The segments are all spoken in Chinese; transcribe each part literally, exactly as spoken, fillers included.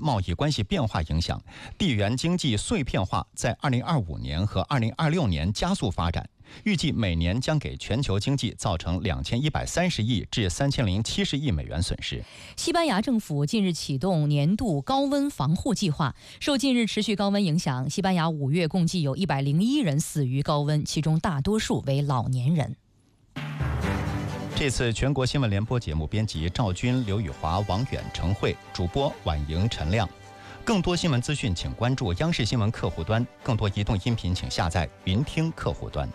贸易关系变化影响，地缘经济碎片化在二零二五年和二零二六年加速发展，预计每年将给全球经济造成两千一百三十亿至三千零七十亿美元损失。 西班牙政府近日启动年度高温防护计划，受近日持续高温影响，西班牙五月共计有一百零一人死于高温，其中大多数为老年人。 这次全国新闻联播节目编辑赵军、刘宇华、王远、程慧，主播婉莹、陈亮。更多新闻资讯，请关注央视新闻客户端；更多移动音频，请下载云听客户端。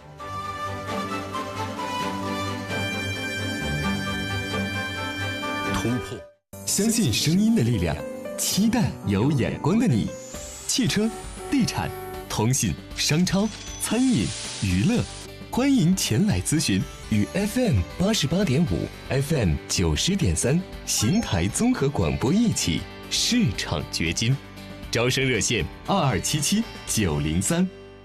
突破，相信声音的力量，期待有眼光的你。汽车、地产、通信、商超、餐饮、娱乐，欢迎前来咨询。与 F M 八十八点五、F M 九十点三邢台综合广播一起市场掘金，招生热线二二七七九零三。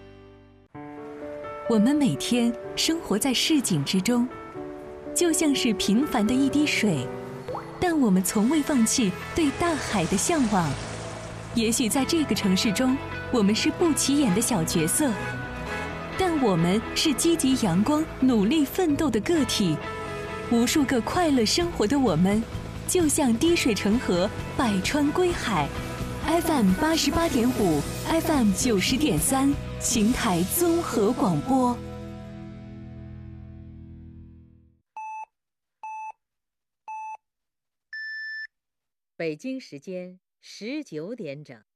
我们每天生活在市井之中，就像是平凡的一滴水，但我们从未放弃对大海的向往。也许在这个城市中，我们是不起眼的小角色，但我们是积极阳光、努力奋斗的个体。无数个快乐生活的我们，就像滴水成河，百川归海。F M 八十八点五 ，F M 九十点三，邢台综合广播。 北京时间十九点整。